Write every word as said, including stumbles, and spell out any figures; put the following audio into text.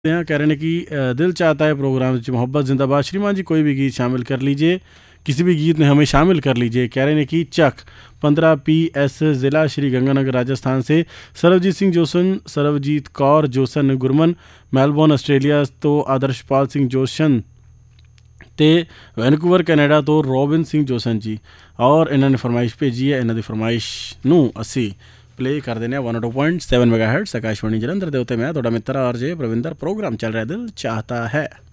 हैं, कह रहे हैं कि अ, दिल चाहता है प्रोग्राम च मोहब्बत जिंदाबाद। श्रीमान जी कोई भी गीत शामिल कर लीजिए, किसी भी गीत में हमें शामिल कर लीजिए। कह रहे हैं कि चक पंद्रह पी एस ज़िला श्री गंगानगर राजस्थान से Sarabjit Singh Jason, Sarabjit Kaur Jason Gurman, Melbourne Australia ਤੋਂ ਆਦਰਸ਼ਪਾਲ ਸਿੰਘ ਜੋਸ਼ਨ ਤੇ ਵੈਨਕੂਵਰ ਕੈਨੇਡਾ ਤੋਂ ਰੋਬਿਨ ਸਿੰਘ ਜੋਸਨ ਜੀ। ਔਰ ਇਹਨਾਂ ਨੇ ਫਰਮਾਇਸ਼ ਭੇਜੀ ਹੈ, ਇਹਨਾਂ ਦੀ ਫਰਮਾਇਸ਼ ਨੂੰ ਅਸੀਂ ਪਲੇ ਕਰ ਦਿੰਦੇ ਹਾਂ। One two point seven mega hertz Akashvani Jalandhar ਦੇ ਉੱਤੇ। ਮੈਂ ਤੁਹਾਡਾ ਮਿੱਤਰ ਆਰ ਜੇ ਪ੍ਰਵਿੰਦਰ। ਪ੍ਰੋਗਰਾਮ ਚੱਲ ਰਿਹਾ ਦਿਲ ਚਾਹਤਾ ਹੈ।